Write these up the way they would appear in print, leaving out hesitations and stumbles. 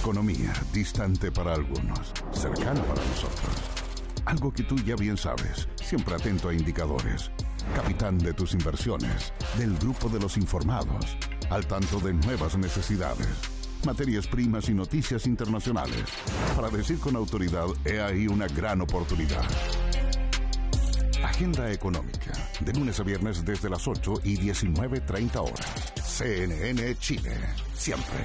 Economía, distante para algunos, cercana para nosotros. Algo que tú ya bien sabes, siempre atento a indicadores. Capitán de tus inversiones, del grupo de los informados, al tanto de nuevas necesidades, materias primas y noticias internacionales. Para decir con autoridad, he ahí una gran oportunidad. Agenda económica, de lunes a viernes desde las 8 y 19:30 horas. CNN Chile, siempre.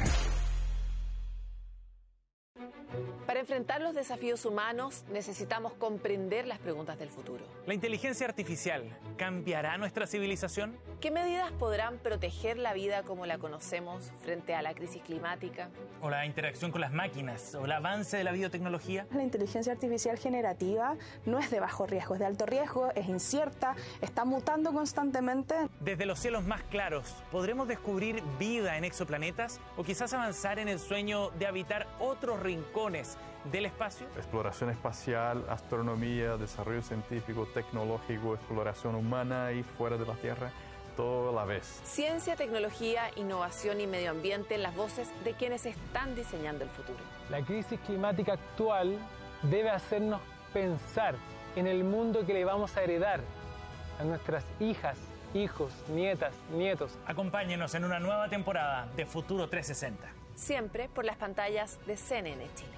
Para enfrentar los desafíos humanos necesitamos comprender las preguntas del futuro. ¿La inteligencia artificial cambiará nuestra civilización? ¿Qué medidas podrán proteger la vida como la conocemos frente a la crisis climática? ¿O la interacción con las máquinas? ¿O el avance de la biotecnología? La inteligencia artificial generativa no es de bajo riesgo, es de alto riesgo, es incierta, está mutando constantemente. Desde los cielos más claros, ¿podremos descubrir vida en exoplanetas? ¿O quizás avanzar en el sueño de habitar otros rincones del espacio? Exploración espacial, astronomía, desarrollo científico, tecnológico, exploración humana y fuera de la Tierra, todo a la vez. Ciencia, tecnología, innovación y medio ambiente, las voces de quienes están diseñando el futuro. La crisis climática actual debe hacernos pensar en el mundo que le vamos a heredar a nuestras hijas, hijos, nietas, nietos. Acompáñenos en una nueva temporada de Futuro 360. Siempre por las pantallas de CNN Chile.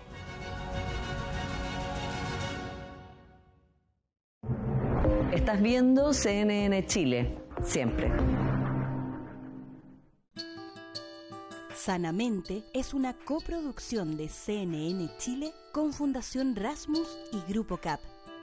Estás viendo CNN Chile, siempre. Sanamente es una coproducción de CNN Chile con Fundación Rasmus y Grupo CAP.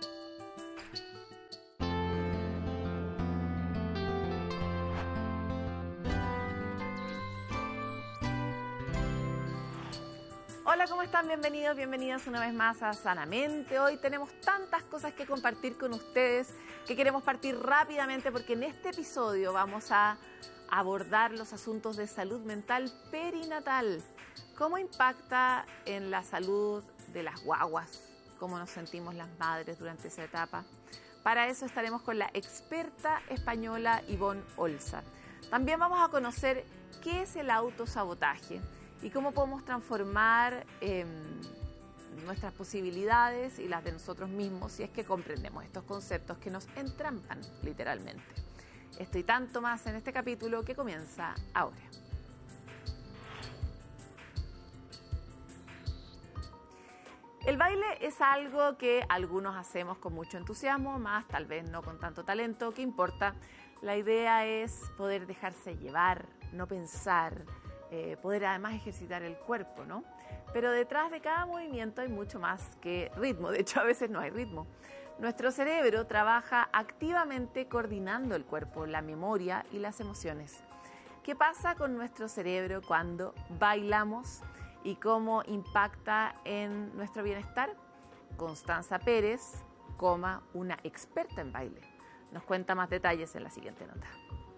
Hola, ¿cómo están? Bienvenidos, bienvenidas una vez más a Sanamente. Hoy tenemos tantas cosas que compartir con ustedes que queremos partir rápidamente porque en este episodio vamos a abordar los asuntos de salud mental perinatal. ¿Cómo impacta en la salud de las guaguas? ¿Cómo nos sentimos las madres durante esa etapa? Para eso estaremos con la experta española Ivonne Olza. También vamos a conocer qué es el autosabotaje y cómo podemos transformar nuestras posibilidades y las de nosotros mismos si es que comprendemos estos conceptos que nos entrampan literalmente. Esto y tanto más en este capítulo que comienza ahora. El baile es algo que algunos hacemos con mucho entusiasmo, más tal vez no con tanto talento. ¿Qué importa? La idea es poder dejarse llevar, no pensar, poder además ejercitar el cuerpo, ¿no? Pero detrás de cada movimiento hay mucho más que ritmo. De hecho, a veces no hay ritmo. Nuestro cerebro trabaja activamente coordinando el cuerpo, la memoria y las emociones. ¿Qué pasa con nuestro cerebro cuando bailamos y cómo impacta en nuestro bienestar? Constanza Pérez, una experta en baile, nos cuenta más detalles en la siguiente nota.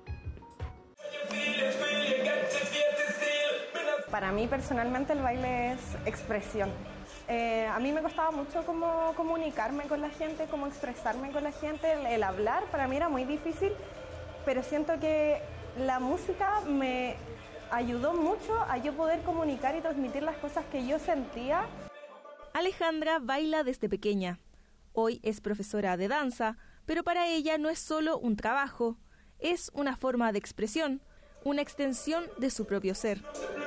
Para mí personalmente el baile es expresión. A mí me costaba mucho como comunicarme con la gente, cómo expresarme con la gente, el hablar para mí era muy difícil, pero siento que la música me ayudó mucho a yo poder comunicar y transmitir las cosas que yo sentía. Alejandra baila desde pequeña. Hoy es profesora de danza, pero para ella no es solo un trabajo, es una forma de expresión, una extensión de su propio ser.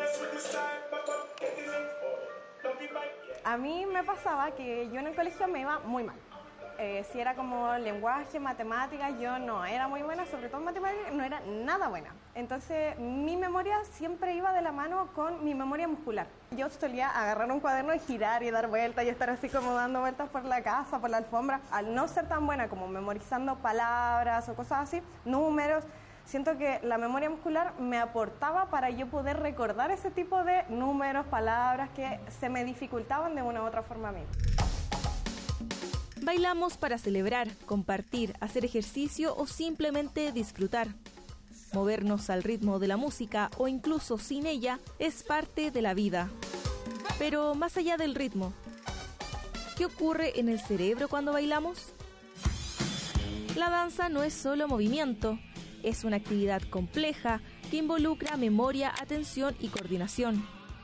A mí me pasaba que yo en el colegio me iba muy mal. Si era como lenguaje, matemáticas, yo no era muy buena, sobre todo en matemáticas, no era nada buena. Entonces mi memoria siempre iba de la mano con mi memoria muscular. Yo solía agarrar un cuaderno y girar y dar vueltas y estar así como dando vueltas por la casa, por la alfombra. Al no ser tan buena como memorizando palabras o cosas así, números, siento que la memoria muscular me aportaba para yo poder recordar ese tipo de números, palabras que se me dificultaban de una u otra forma a mí. Bailamos para celebrar, compartir, hacer ejercicio o simplemente disfrutar. Movernos al ritmo de la música o incluso sin ella es parte de la vida. Pero más allá del ritmo, ¿qué ocurre en el cerebro cuando bailamos? La danza no es solo movimiento, es una actividad compleja que involucra memoria, atención y coordinación.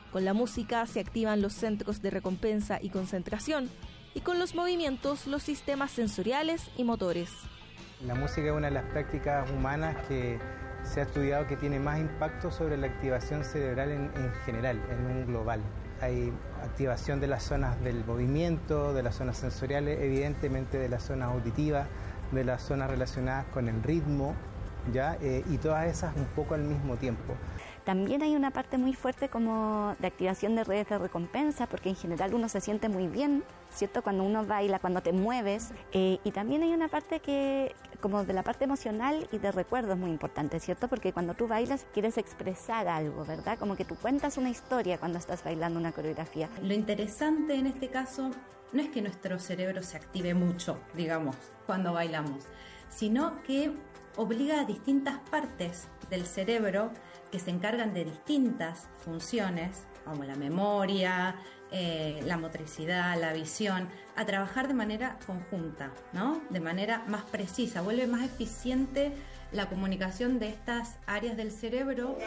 Con la música se activan los centros de recompensa y concentración, y con los movimientos los sistemas sensoriales y motores. La música es una de las prácticas humanas que se ha estudiado que tiene más impacto sobre la activación cerebral en general, en un global. Hay activación de las zonas del movimiento, de las zonas sensoriales, evidentemente de las zonas auditivas, de las zonas relacionadas con el ritmo, ¿ya? Y todas esas un poco al mismo tiempo. También hay una parte muy fuerte como de activación de redes de recompensa, porque en general uno se siente muy bien, ¿cierto? Cuando uno baila, cuando te mueves. Y también hay una parte que, como de la parte emocional y de recuerdos muy importante, ¿cierto? Porque cuando tú bailas quieres expresar algo, ¿verdad? Como que tú cuentas una historia cuando estás bailando una coreografía. Lo interesante en este caso no es que nuestro cerebro se active mucho, digamos, cuando bailamos, sino que obliga a distintas partes del cerebro que se encargan de distintas funciones, como la memoria, la motricidad, la visión, a trabajar de manera conjunta, ¿no? De manera más precisa, vuelve más eficiente la comunicación de estas áreas del cerebro.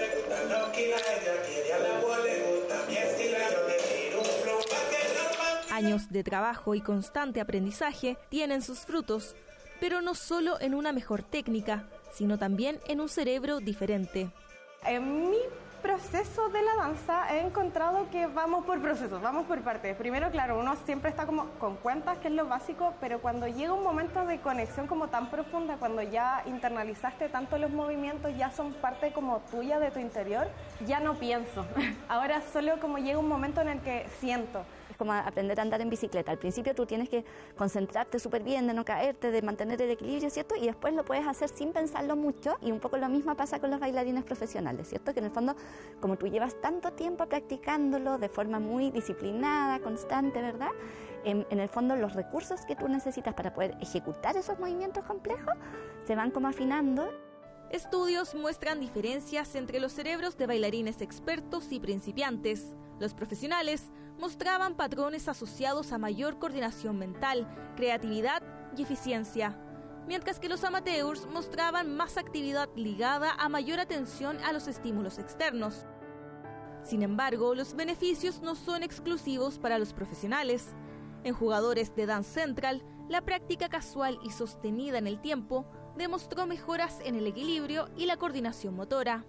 Años de trabajo y constante aprendizaje tienen sus frutos, pero no solo en una mejor técnica, sino también en un cerebro diferente. En mi proceso de la danza he encontrado que vamos por procesos, vamos por partes. Primero, claro, uno siempre está como con cuentas, que es lo básico, pero cuando llega un momento de conexión como tan profunda, cuando ya internalizaste tanto los movimientos, ya son parte como tuya de tu interior, ya no pienso. Ahora solo como llega un momento en el que siento. Como aprender a andar en bicicleta. Al principio tú tienes que concentrarte súper bien, de no caerte, de mantener el equilibrio, ¿cierto? Y después lo puedes hacer sin pensarlo mucho, y un poco lo mismo pasa con los bailarines profesionales, ¿cierto? Que en el fondo, como tú llevas tanto tiempo practicándolo de forma muy disciplinada, constante, ¿verdad? En el fondo los recursos que tú necesitas para poder ejecutar esos movimientos complejos se van como afinando. Estudios muestran diferencias entre los cerebros de bailarines expertos y principiantes. Los profesionales mostraban patrones asociados a mayor coordinación mental, creatividad y eficiencia, mientras que los amateurs mostraban más actividad ligada a mayor atención a los estímulos externos. Sin embargo, los beneficios no son exclusivos para los profesionales. En jugadores de Dance Central, la práctica casual y sostenida en el tiempo demostró mejoras en el equilibrio y la coordinación motora.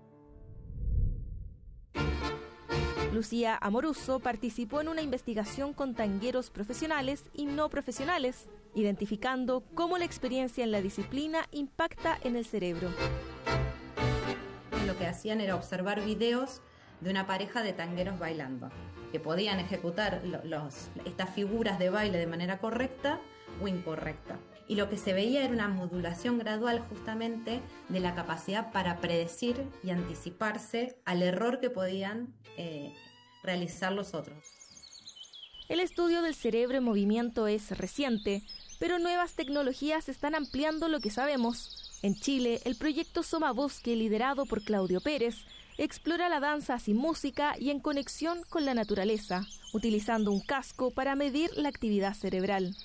Lucía Amoruso participó en una investigación con tangueros profesionales y no profesionales, identificando cómo la experiencia en la disciplina impacta en el cerebro. Lo que hacían era observar videos de una pareja de tangueros bailando, que podían ejecutar estas figuras de baile de manera correcta o incorrecta. Y lo que se veía era una modulación gradual justamente de la capacidad para predecir y anticiparse al error que podían realizar los otros. El estudio del cerebro en movimiento es reciente, pero nuevas tecnologías están ampliando lo que sabemos. En Chile, el proyecto Soma Bosque, liderado por Claudio Pérez, explora la danza sin música y en conexión con la naturaleza, utilizando un casco para medir la actividad cerebral.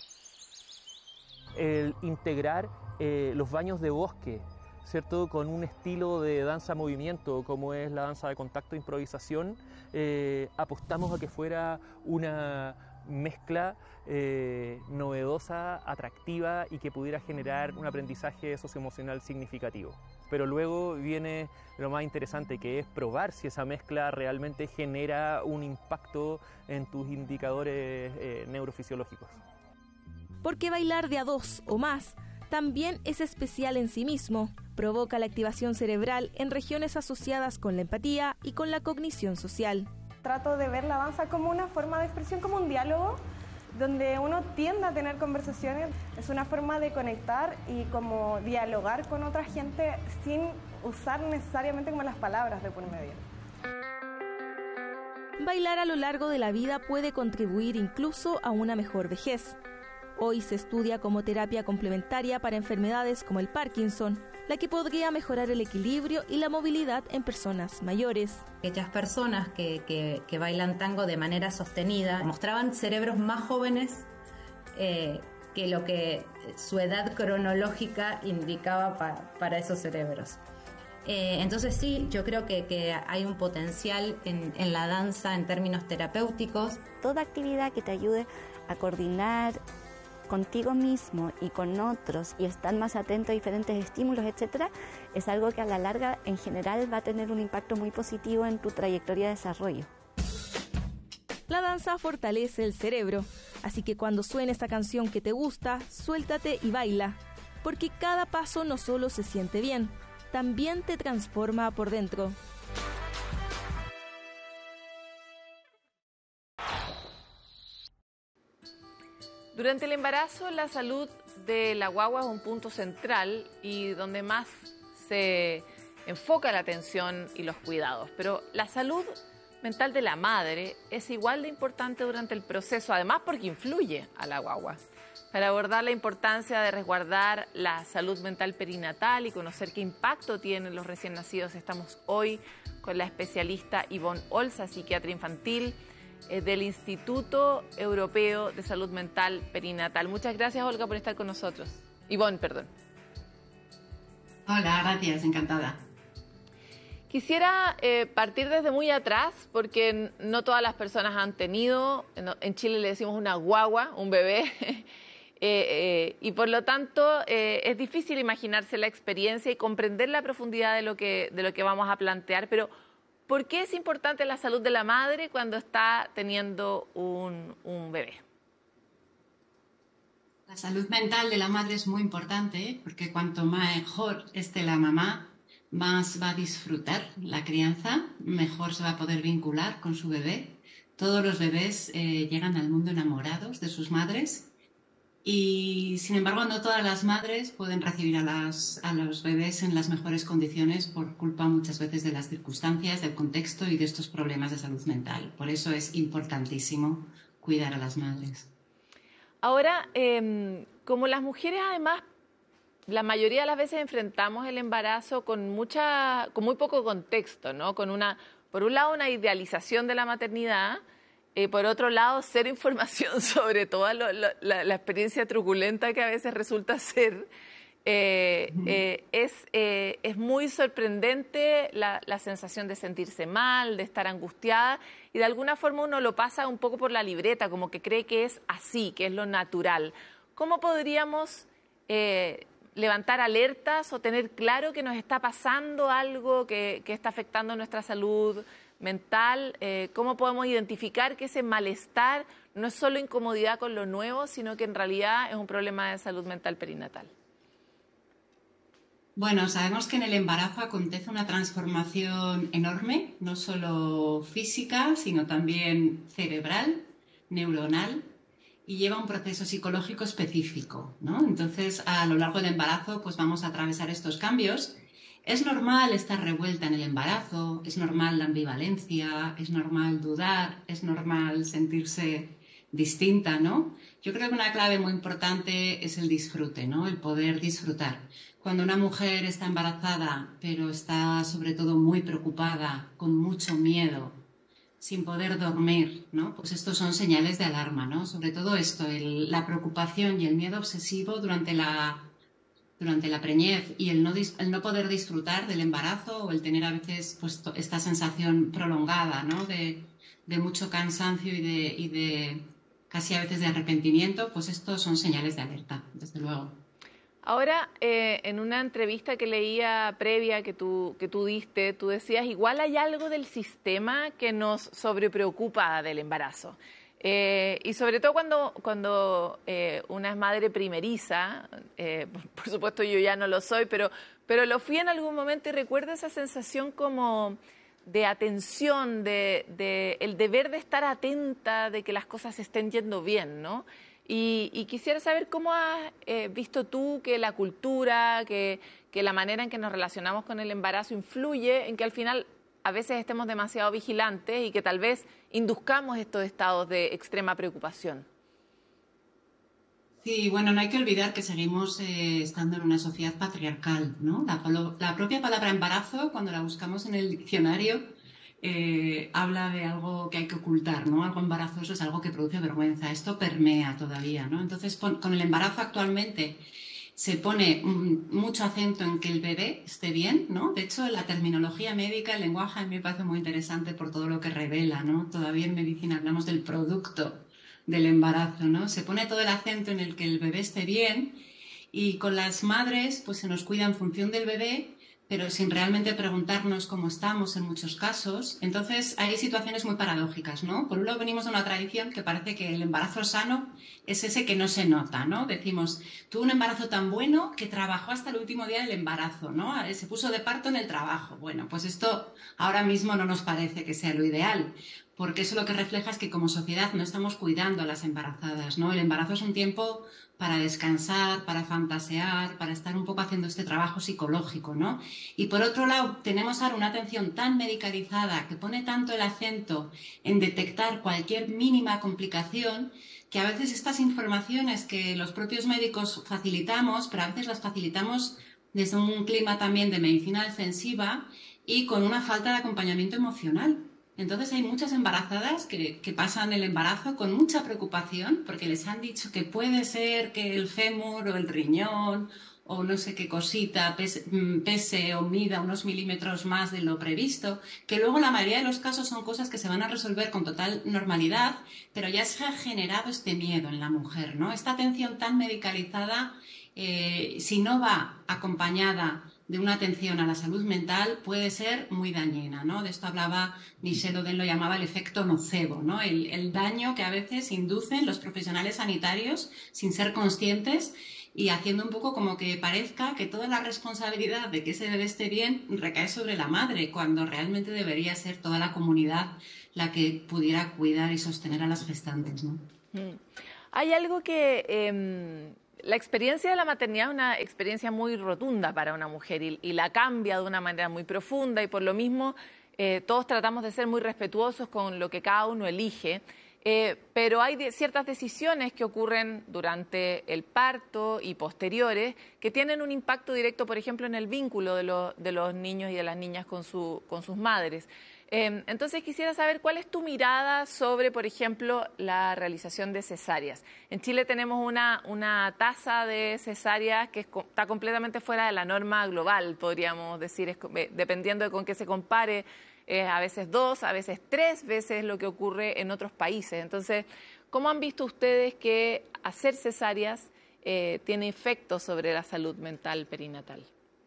El integrar los baños de bosque, ¿cierto? Con un estilo de danza-movimiento como es la danza de contacto e improvisación, apostamos a que fuera una mezcla novedosa, atractiva y que pudiera generar un aprendizaje socioemocional significativo. Pero luego viene lo más interesante, que es probar si esa mezcla realmente genera un impacto en tus indicadores neurofisiológicos. Porque bailar de a dos o más también es especial en sí mismo. Provoca la activación cerebral en regiones asociadas con la empatía y con la cognición social. Trato de ver la danza como una forma de expresión, como un diálogo, donde uno tiende a tener conversaciones. Es una forma de conectar y como dialogar con otra gente sin usar necesariamente como las palabras de por medio. Bailar a lo largo de la vida puede contribuir incluso a una mejor vejez. Hoy se estudia como terapia complementaria para enfermedades como el Parkinson, la que podría mejorar el equilibrio y la movilidad en personas mayores. Aquellas personas que bailan tango de manera sostenida mostraban cerebros más jóvenes que lo que su edad cronológica indicaba para esos cerebros. Entonces sí, yo creo que hay un potencial en la danza en términos terapéuticos. Toda actividad que te ayude a coordinar contigo mismo y con otros y estar más atento a diferentes estímulos, etcétera, es algo que a la larga en general va a tener un impacto muy positivo en tu trayectoria de desarrollo. La danza fortalece el cerebro, así que cuando suene esta canción que te gusta, suéltate y baila, porque cada paso no solo se siente bien, también te transforma por dentro. Durante el embarazo, la salud de la guagua es un punto central y donde más se enfoca la atención y los cuidados. Pero la salud mental de la madre es igual de importante durante el proceso, además porque influye a la guagua. Para abordar la importancia de resguardar la salud mental perinatal y conocer qué impacto tienen los recién nacidos, estamos hoy con la especialista Ivonne Olza, psiquiatra infantil, del Instituto Europeo de Salud Mental Perinatal. Muchas gracias, Olga, por estar con nosotros. Ivonne, perdón. Hola, gracias, encantada. Quisiera partir desde muy atrás, porque no todas las personas han tenido, en Chile le decimos una guagua, un bebé, y por lo tanto es difícil imaginarse la experiencia y comprender la profundidad de lo que vamos a plantear, pero ¿por qué es importante la salud de la madre cuando está teniendo un bebé? La salud mental de la madre es muy importante porque cuanto mejor esté la mamá, más va a disfrutar la crianza, mejor se va a poder vincular con su bebé. Todos los bebés llegan al mundo enamorados de sus madres y, sin embargo, no todas las madres pueden recibir a los bebés en las mejores condiciones por culpa muchas veces de las circunstancias, del contexto y de estos problemas de salud mental. Por eso es importantísimo cuidar a las madres. Ahora, como las mujeres además, la mayoría de las veces enfrentamos el embarazo con muy poco contexto, ¿no? Por un lado, una idealización de la maternidad, por otro lado, cero información sobre toda la experiencia truculenta que a veces resulta ser. Es muy sorprendente la sensación de sentirse mal, de estar angustiada, y de alguna forma uno lo pasa un poco por la libreta, como que cree que es así, que es lo natural. ¿Cómo podríamos levantar alertas o tener claro que nos está pasando algo que está afectando nuestra salud mental? ¿Cómo podemos identificar que ese malestar no es solo incomodidad con lo nuevo, sino que en realidad es un problema de salud mental perinatal? Bueno, sabemos que en el embarazo acontece una transformación enorme, no solo física, sino también cerebral, neuronal, y lleva un proceso psicológico específico, ¿no? Entonces, a lo largo del embarazo, pues vamos a atravesar estos cambios. Es normal estar revuelta en el embarazo, es normal la ambivalencia, es normal dudar, es normal sentirse distinta, ¿no? Yo creo que una clave muy importante es el disfrute, ¿no? El poder disfrutar. Cuando una mujer está embarazada, pero está sobre todo muy preocupada, con mucho miedo, sin poder dormir, ¿no? Pues estos son señales de alarma, ¿no? Sobre todo esto, la preocupación y el miedo obsesivo durante la preñez y el no poder disfrutar del embarazo, o el tener a veces pues esta sensación prolongada, ¿no? de mucho cansancio y de casi a veces de arrepentimiento, pues estos son señales de alerta, desde luego. Ahora, en una entrevista que leía previa que tú diste, tú decías, igual hay algo del sistema que nos sobrepreocupa del embarazo. Y sobre todo cuando una es madre primeriza, por supuesto yo ya no lo soy, pero lo fui en algún momento, y recuerdo esa sensación como de atención, de el deber de estar atenta, de que las cosas estén yendo bien, ¿no? Y quisiera saber cómo has visto tú que la cultura, que la manera en que nos relacionamos con el embarazo influye en que al final a veces estemos demasiado vigilantes y que tal vez induzcamos estos estados de extrema preocupación. Sí, bueno, no hay que olvidar que seguimos estando en una sociedad patriarcal, ¿no? La propia palabra embarazo, cuando la buscamos en el diccionario, habla de algo que hay que ocultar, ¿no? Algo embarazoso es algo que produce vergüenza. Esto permea todavía, ¿no? Entonces, con el embarazo actualmente se pone mucho acento en que el bebé esté bien, ¿no? De hecho, la terminología médica, el lenguaje, a mí me parece muy interesante por todo lo que revela, ¿no? Todavía en medicina hablamos del producto del embarazo, ¿no? Se pone todo el acento en el que el bebé esté bien y con las madres pues se nos cuida en función del bebé, pero sin realmente preguntarnos cómo estamos en muchos casos. Entonces hay situaciones muy paradójicas, ¿no? Por un lado venimos de una tradición que parece que el embarazo sano es ese que no se nota, ¿no? Decimos, tuvo un embarazo tan bueno que trabajó hasta el último día del embarazo, ¿no? Se puso de parto en el trabajo. Bueno, pues esto ahora mismo no nos parece que sea lo ideal, porque eso lo que refleja es que como sociedad no estamos cuidando a las embarazadas, ¿no? El embarazo es un tiempo para descansar, para fantasear, para estar un poco haciendo este trabajo psicológico, ¿no? Y por otro lado, tenemos ahora una atención tan medicalizada que pone tanto el acento en detectar cualquier mínima complicación que a veces estas informaciones que los propios médicos facilitamos, pero a veces las facilitamos desde un clima también de medicina defensiva y con una falta de acompañamiento emocional. Entonces hay muchas embarazadas que pasan el embarazo con mucha preocupación porque les han dicho que puede ser que el fémur o el riñón o no sé qué cosita pese o mida unos milímetros más de lo previsto, que luego la mayoría de los casos son cosas que se van a resolver con total normalidad, pero ya se ha generado este miedo en la mujer, ¿no? Esta atención tan medicalizada, si no va acompañada de una atención a la salud mental, puede ser muy dañina, ¿no? De esto hablaba Michel Oden, lo llamaba el efecto nocebo, ¿no? El daño que a veces inducen los profesionales sanitarios sin ser conscientes y haciendo un poco como que parezca que toda la responsabilidad de que ese bebé esté bien recae sobre la madre, cuando realmente debería ser toda la comunidad la que pudiera cuidar y sostener a las gestantes, ¿no? Hay algo que... la experiencia de la maternidad es una experiencia muy rotunda para una mujer y la cambia de una manera muy profunda y por lo mismo todos tratamos de ser muy respetuosos con lo que cada uno elige, pero hay ciertas decisiones que ocurren durante el parto y posteriores que tienen un impacto directo, por ejemplo, en el vínculo de los niños y de las niñas con sus madres. Entonces quisiera saber cuál es tu mirada sobre, por ejemplo, la realización de cesáreas. En Chile tenemos una tasa de cesáreas que está completamente fuera de la norma global, podríamos decir, dependiendo de con qué se compare, a veces 2, a veces 3 veces lo que ocurre en otros países. Entonces, ¿cómo han visto ustedes que hacer cesáreas tiene efectos sobre la salud mental perinatal?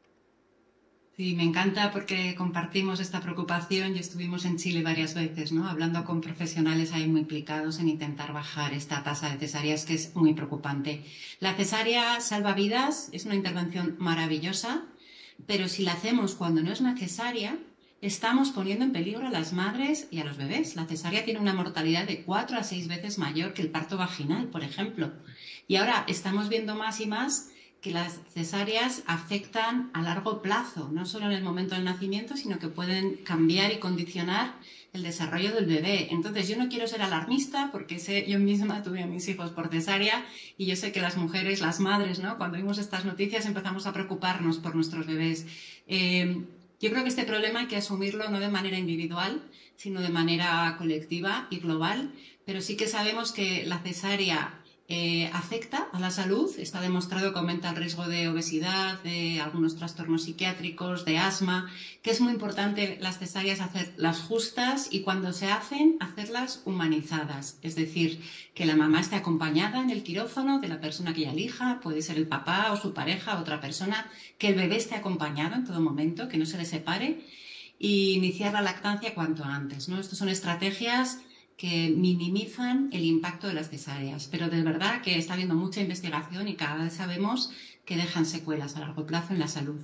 Sí, me encanta porque compartimos esta preocupación y estuvimos en Chile varias veces, ¿no? Hablando con profesionales ahí muy implicados en intentar bajar esta tasa de cesáreas que es muy preocupante. La cesárea salva vidas, es una intervención maravillosa, pero si la hacemos cuando no es necesaria, estamos poniendo en peligro a las madres y a los bebés. La cesárea tiene una mortalidad de 4 a 6 veces mayor que el parto vaginal, por ejemplo. Y ahora estamos viendo más y más que las cesáreas afectan a largo plazo, no solo en el momento del nacimiento, sino que pueden cambiar y condicionar el desarrollo del bebé. Entonces, yo no quiero ser alarmista porque yo misma tuve a mis hijos por cesárea y yo sé que las mujeres, las madres, ¿no? Cuando vimos estas noticias empezamos a preocuparnos por nuestros bebés. Yo creo que este problema hay que asumirlo no de manera individual, sino de manera colectiva y global, pero sí que sabemos que la cesárea afecta a la salud, está demostrado que aumenta el riesgo de obesidad, de algunos trastornos psiquiátricos, de asma, que es muy importante las cesáreas hacerlas justas y cuando se hacen, hacerlas humanizadas, es decir, que la mamá esté acompañada en el quirófano de la persona que ella elija, puede ser el papá o su pareja, otra persona, que el bebé esté acompañado en todo momento, que no se le separe y iniciar la lactancia cuanto antes, ¿no? Estas son estrategias que minimizan el impacto de las cesáreas, pero de verdad que está habiendo mucha investigación y cada vez sabemos que dejan secuelas a largo plazo en la salud.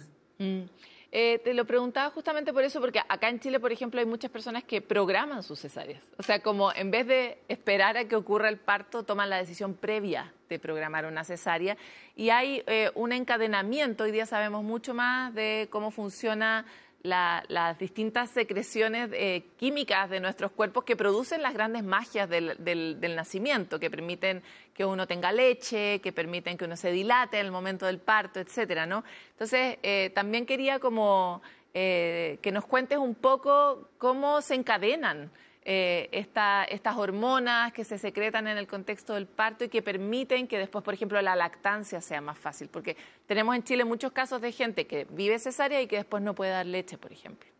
Te lo preguntaba justamente por eso, porque acá en Chile, por ejemplo, hay muchas personas que programan sus cesáreas. O sea, como en vez de esperar a que ocurra el parto, toman la decisión previa de programar una cesárea. Y hay un encadenamiento, hoy día sabemos mucho más de cómo funciona las distintas secreciones químicas de nuestros cuerpos que producen las grandes magias del nacimiento, que permiten que uno tenga leche, que permiten que uno se dilate en el momento del parto, etcétera, ¿no? Entonces, también quería como que nos cuentes un poco cómo se encadenan estas hormonas que se secretan en el contexto del parto y que permiten que después, por ejemplo, la lactancia sea más fácil. Porque tenemos en Chile muchos casos de gente que vive cesárea y que después no puede dar leche, por ejemplo.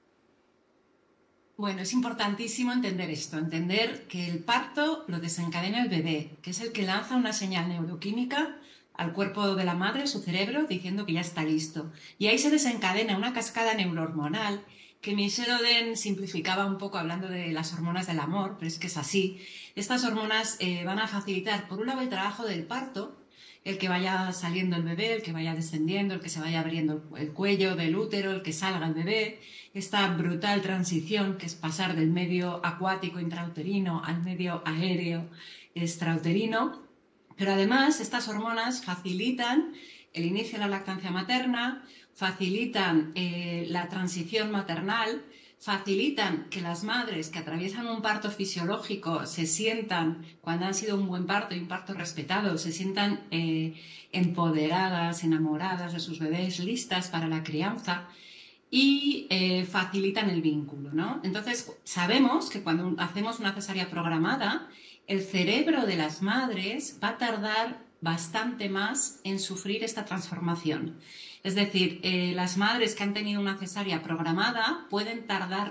Bueno, es importantísimo entender esto, entender que el parto lo desencadena el bebé, que es el que lanza una señal neuroquímica al cuerpo de la madre, su cerebro, diciendo que ya está listo. Y ahí se desencadena una cascada neurohormonal que Michel Oden simplificaba un poco hablando de las hormonas del amor, pero es que es así. Estas hormonas van a facilitar, por un lado, el trabajo del parto, el que vaya saliendo el bebé, el que vaya descendiendo, el que se vaya abriendo el cuello del útero, el que salga el bebé, esta brutal transición que es pasar del medio acuático intrauterino al medio aéreo extrauterino. Pero además estas hormonas facilitan el inicio de la lactancia materna, facilitan la transición maternal, facilitan que las madres que atraviesan un parto fisiológico se sientan, cuando han sido un buen parto y un parto respetado, se sientan empoderadas, enamoradas de sus bebés, listas para la crianza y facilitan el vínculo, ¿no? Entonces, sabemos que cuando hacemos una cesárea programada, el cerebro de las madres va a tardar bastante más en sufrir esta transformación. Es decir, las madres que han tenido una cesárea programada suelen tardar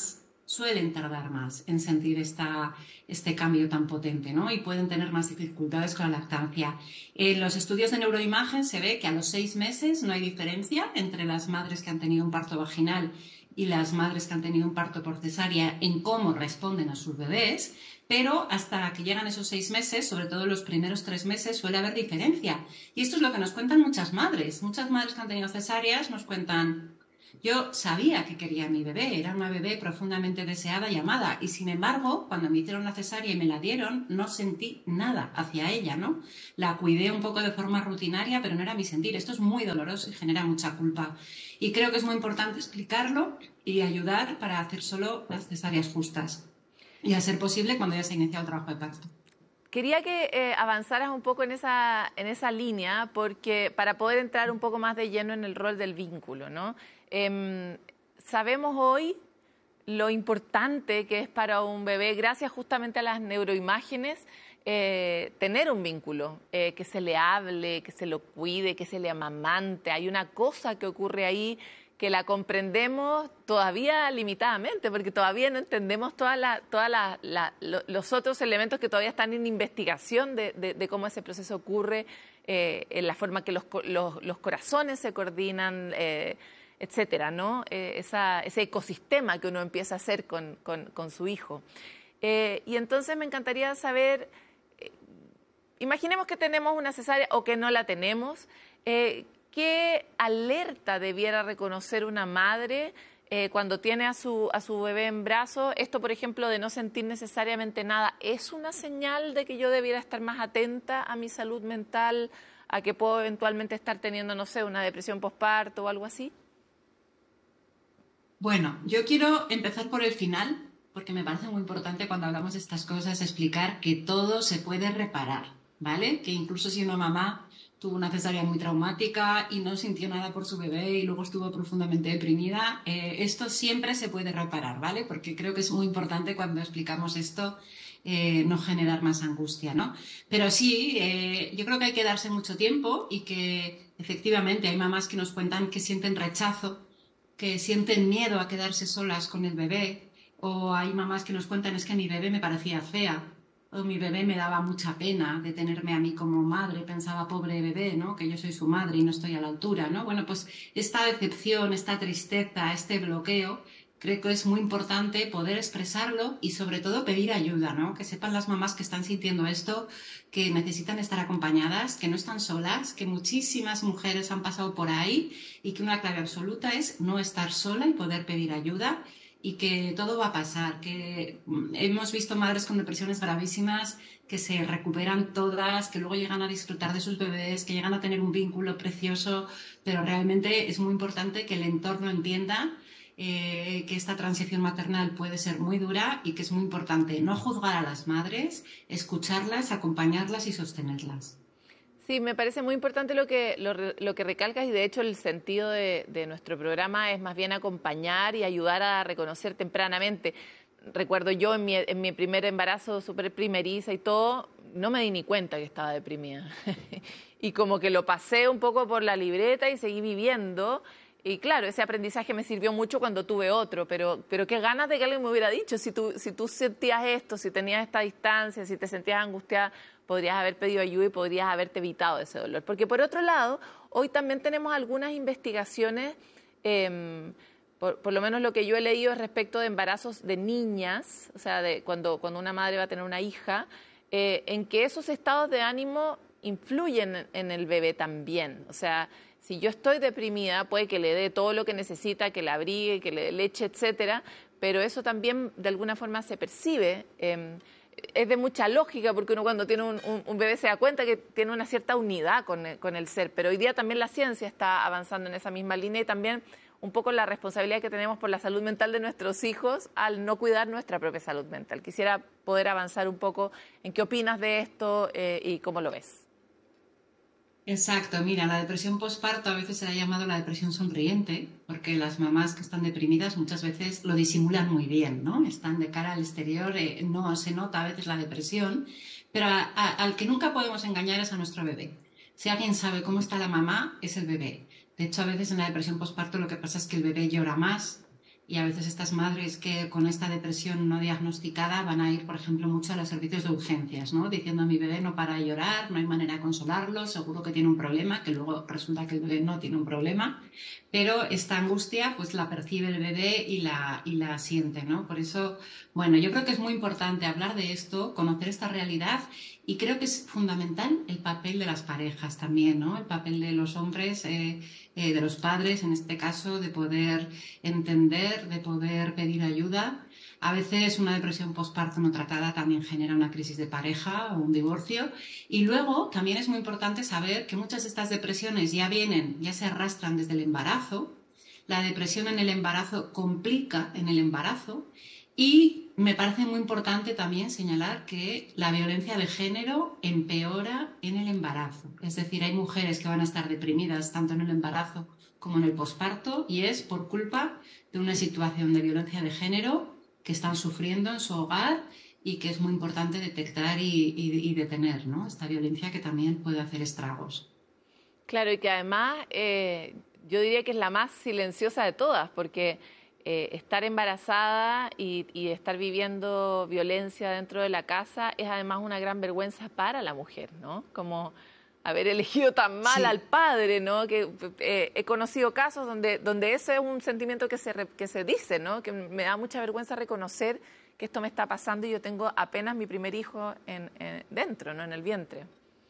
más en sentir este cambio tan potente, ¿no? Y pueden tener más dificultades con la lactancia. En los estudios de neuroimagen se ve que a los 6 meses no hay diferencia entre las madres que han tenido un parto vaginal y las madres que han tenido un parto por cesárea en cómo responden a sus bebés, pero hasta que llegan esos 6 meses, sobre todo los primeros 3 meses, suele haber diferencia. Y esto es lo que nos cuentan muchas madres. Muchas madres que han tenido cesáreas nos cuentan: yo sabía que quería a mi bebé, era una bebé profundamente deseada y amada, y sin embargo, cuando me hicieron la cesárea y me la dieron, no sentí nada hacia ella, ¿no? La cuidé un poco de forma rutinaria, pero no era mi sentir. Esto es muy doloroso y genera mucha culpa. Y creo que es muy importante explicarlo y ayudar para hacer solo las cesáreas justas. Y a ser posible cuando ya se ha iniciado el trabajo de parto. Quería que avanzaras un poco en esa línea, porque para poder entrar un poco más de lleno en el rol del vínculo, ¿no? Sabemos hoy lo importante que es para un bebé, gracias justamente a las neuroimágenes, tener un vínculo, que se le hable, que se lo cuide, que se le amamante. Hay una cosa que ocurre ahí que la comprendemos todavía limitadamente, porque todavía no entendemos los otros elementos que todavía están en investigación de cómo ese proceso ocurre, en la forma que los corazones se coordinan, etcétera, ¿no? Ese ecosistema que uno empieza a hacer con su hijo. Y entonces me encantaría saber, imaginemos que tenemos una cesárea o que no la tenemos, ¿qué alerta debiera reconocer una madre cuando tiene a su bebé en brazos? Esto, por ejemplo, de no sentir necesariamente nada, ¿es una señal de que yo debiera estar más atenta a mi salud mental, a que puedo eventualmente estar teniendo, no sé, una depresión posparto o algo así? Bueno, yo quiero empezar por el final, porque me parece muy importante cuando hablamos de estas cosas explicar que todo se puede reparar, ¿vale? Que incluso si una mamá tuvo una cesárea muy traumática y no sintió nada por su bebé y luego estuvo profundamente deprimida, esto siempre se puede reparar, ¿vale? Porque creo que es muy importante cuando explicamos esto no generar más angustia, ¿no? Pero sí, yo creo que hay que darse mucho tiempo y que efectivamente hay mamás que nos cuentan que sienten rechazo, que sienten miedo a quedarse solas con el bebé, o hay mamás que nos cuentan: es que mi bebé me parecía fea, o mi bebé me daba mucha pena de tenerme a mí como madre, pensaba, pobre bebé, ¿no? Que yo soy su madre y no estoy a la altura, ¿no? Bueno, pues esta decepción, esta tristeza, este bloqueo, creo que es muy importante poder expresarlo y sobre todo pedir ayuda, ¿no? Que sepan las mamás que están sintiendo esto, que necesitan estar acompañadas, que no están solas, que muchísimas mujeres han pasado por ahí y que una clave absoluta es no estar sola y poder pedir ayuda. Y que todo va a pasar, que hemos visto madres con depresiones gravísimas que se recuperan todas, que luego llegan a disfrutar de sus bebés, que llegan a tener un vínculo precioso, pero realmente es muy importante que el entorno entienda que esta transición maternal puede ser muy dura y que es muy importante no juzgar a las madres, escucharlas, acompañarlas y sostenerlas. Sí, me parece muy importante lo que recalcas, y de hecho el sentido de nuestro programa es más bien acompañar y ayudar a reconocer tempranamente. recuerdo yo en mi primer embarazo súper primeriza y todo, no me di ni cuenta que estaba deprimida. Y como que lo pasé un poco por la libreta y seguí viviendo. Y claro, ese aprendizaje me sirvió mucho cuando tuve otro, pero qué ganas de que alguien me hubiera dicho, si tú sentías esto, si tenías esta distancia, si te sentías angustiada, podrías haber pedido ayuda y podrías haberte evitado ese dolor. Porque por otro lado, hoy también tenemos algunas investigaciones, por lo menos lo que yo he leído es respecto de embarazos de niñas, o sea, de cuando una madre va a tener una hija, en que esos estados de ánimo influyen en el bebé también. O sea, si yo estoy deprimida, puede que le dé todo lo que necesita, que la abrigue, que le dé leche, etcétera, pero eso también de alguna forma se percibe. Es de mucha lógica, porque uno cuando tiene un bebé se da cuenta que tiene una cierta unidad con el ser, pero hoy día también la ciencia está avanzando en esa misma línea y también un poco la responsabilidad que tenemos por la salud mental de nuestros hijos al no cuidar nuestra propia salud mental. Quisiera poder avanzar un poco en qué opinas de esto y cómo lo ves. Exacto, mira, la depresión postparto a veces se ha llamado la depresión sonriente, porque las mamás que están deprimidas muchas veces lo disimulan muy bien, ¿no? Están de cara al exterior, no se nota a veces la depresión, pero al que nunca podemos engañar es a nuestro bebé. Si alguien sabe cómo está la mamá, es el bebé. De hecho, a veces en la depresión postparto lo que pasa es que el bebé llora más, y a veces estas madres que con esta depresión no diagnosticada van a ir, por ejemplo, mucho a los servicios de urgencias, ¿no? Diciendo, mi bebé no para de llorar, no hay manera de consolarlo, seguro que tiene un problema, que luego resulta que el bebé no tiene un problema, pero esta angustia pues la percibe el bebé y la siente, ¿no? Por eso, bueno, yo creo que es muy importante hablar de esto, conocer esta realidad, y creo que es fundamental el papel de las parejas también, ¿no? El papel de los hombres, de los padres, en este caso, de poder entender, de poder pedir ayuda. A veces una depresión postparto no tratada también genera una crisis de pareja o un divorcio. Y luego también es muy importante saber que muchas de estas depresiones ya se arrastran desde el embarazo. La depresión en el embarazo complica en el embarazo. Y me parece muy importante también señalar que la violencia de género empeora en el embarazo. Es decir, hay mujeres que van a estar deprimidas tanto en el embarazo como en el posparto, y es por culpa de una situación de violencia de género que están sufriendo en su hogar y que es muy importante detectar y detener, ¿no? Esta violencia que también puede hacer estragos. Claro, y que además yo diría que es la más silenciosa de todas, porque estar embarazada y estar viviendo violencia dentro de la casa es además una gran vergüenza para la mujer, ¿no? Como haber elegido tan mal al padre, ¿no? Que he conocido casos donde ese es un sentimiento que se dice, ¿no? Que me da mucha vergüenza reconocer que esto me está pasando y yo tengo apenas mi primer hijo dentro, ¿no? En el vientre.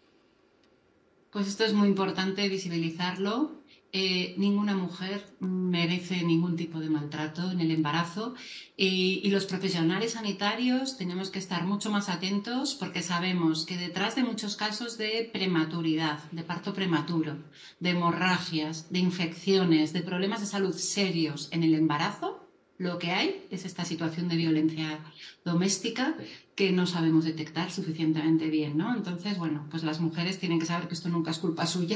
Pues esto es muy importante visibilizarlo. Ninguna mujer merece ningún tipo de maltrato en el embarazo y los profesionales sanitarios tenemos que estar mucho más atentos, porque sabemos que detrás de muchos casos de prematuridad, de parto prematuro, de hemorragias, de infecciones, de problemas de salud serios en el embarazo, lo que hay es esta situación de violencia doméstica que no sabemos detectar suficientemente bien, ¿no? Entonces, bueno, pues las mujeres tienen que saber que esto nunca es culpa suya,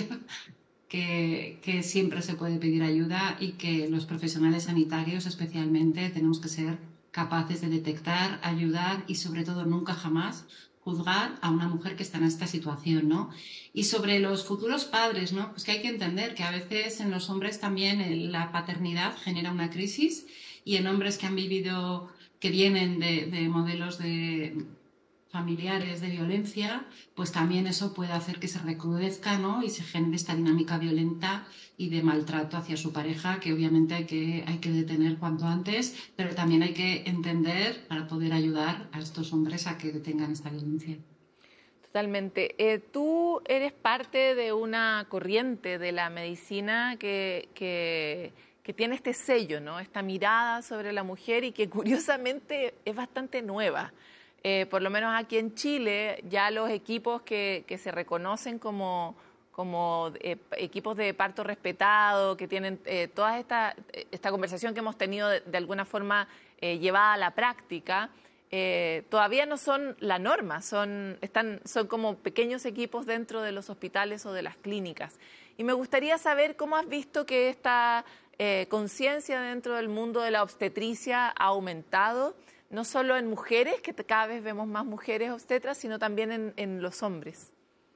que siempre se puede pedir ayuda y que los profesionales sanitarios especialmente tenemos que ser capaces de detectar, ayudar y sobre todo nunca jamás juzgar a una mujer que está en esta situación, ¿no? Y sobre los futuros padres, ¿no? Pues que hay que entender que a veces en los hombres también la paternidad genera una crisis, y en hombres que han vivido, que vienen de modelos familiares de violencia, pues también eso puede hacer que se recrudezca, ¿no? Y se genere esta dinámica violenta y de maltrato hacia su pareja, que obviamente hay que detener cuanto antes, pero también hay que entender para poder ayudar a estos hombres a que detengan esta violencia. Totalmente. Tú eres parte de una corriente de la medicina que tiene este sello, ¿no? Esta mirada sobre la mujer y que curiosamente es bastante nueva. Por lo menos aquí en Chile, ya los equipos que se reconocen como equipos de parto respetado, que tienen toda esta conversación que hemos tenido de alguna forma llevada a la práctica, todavía no son la norma, son como pequeños equipos dentro de los hospitales o de las clínicas. Y me gustaría saber cómo has visto que esta conciencia dentro del mundo de la obstetricia ha aumentado. no solo en mujeres, que cada vez vemos más mujeres obstetras, sino también en los hombres?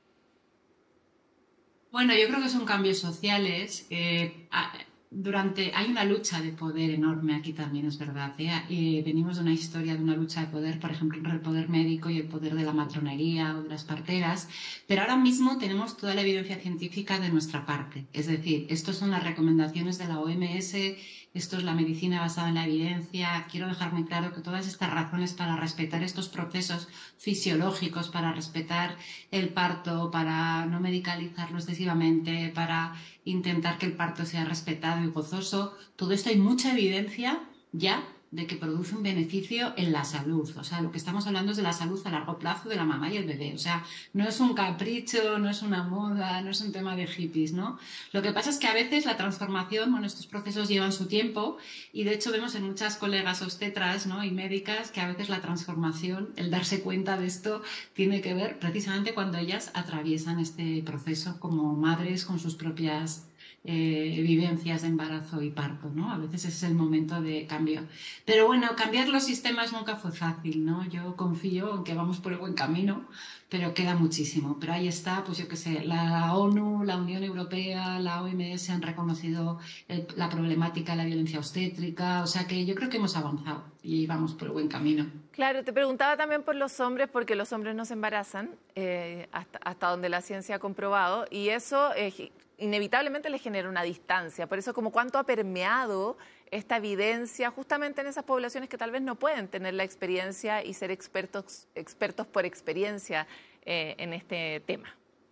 Bueno, yo creo que son cambios sociales. Hay una lucha de poder enorme aquí también, es verdad. Venimos de una historia de una lucha de poder, por ejemplo, entre el poder médico y el poder de la matronería o de las parteras, pero ahora mismo tenemos toda la evidencia científica de nuestra parte. Es decir, estas son las recomendaciones de la OMS, esto es la medicina basada en la evidencia. Quiero dejar muy claro que todas estas razones para respetar estos procesos fisiológicos, para respetar el parto, para no medicalizarlo excesivamente, para intentar que el parto sea respetado y gozoso, todo esto hay mucha evidencia ya de que produce un beneficio en la salud. O sea, lo que estamos hablando es de la salud a largo plazo de la mamá y el bebé. O sea, no es un capricho, no es una moda, no es un tema de hippies, ¿no? Lo que pasa es que a veces la transformación, bueno, estos procesos llevan su tiempo y de hecho vemos en muchas colegas obstetras, ¿no?, y médicas que a veces la transformación, el darse cuenta de esto, tiene que ver precisamente cuando ellas atraviesan este proceso como madres con sus propias vivencias de embarazo y parto, ¿no? A veces ese es el momento de cambio. Pero bueno, cambiar los sistemas nunca fue fácil, ¿no? Yo confío en que vamos por el buen camino, pero queda muchísimo. Pero ahí está, pues yo qué sé, la ONU, la Unión Europea, la OMS han reconocido la problemática de la violencia obstétrica, o sea que yo creo que hemos avanzado y vamos por el buen camino. Claro, te preguntaba también por los hombres, porque los hombres no se embarazan, hasta donde la ciencia ha comprobado, y eso inevitablemente les genera una distancia. Por eso, como cuánto ha permeado esta evidencia justamente en esas poblaciones que tal vez no pueden tener la experiencia y ser expertos por experiencia en este tema.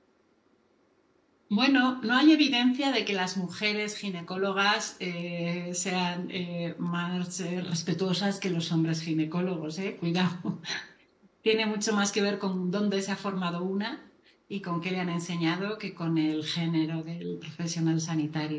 Bueno, no hay evidencia de que las mujeres ginecólogas sean más respetuosas que los hombres ginecólogos, cuidado. Tiene mucho más que ver con dónde se ha formado una y con qué le han enseñado que con el género del profesional sanitario.